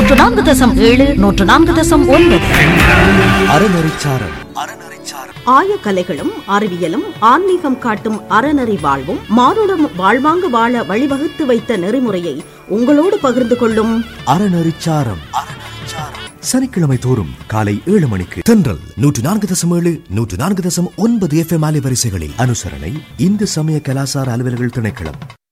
104.7 104.9. அறநெறிச்சாரம். ஆயக்கலைகளும் அறிவியலும் ஆன்மீகம் காட்டும் அறநெறி வாழ்வும் மானுடம் வாழ்வாங்க வாழ வழிவகுத்து வைத்த நெறிமுறையை உங்களோடு பகிர்ந்து கொள்ளும் அறநெறிச்சாரம். சனிக்கிழமை தோறும் காலை 7 மணிக்கு தென்றல் 104.7 104.9 FM அலைவரிசைகளில். அனுசரணை இந்து சமய கலாசார அலுவலர்கள் திணைக்களம்.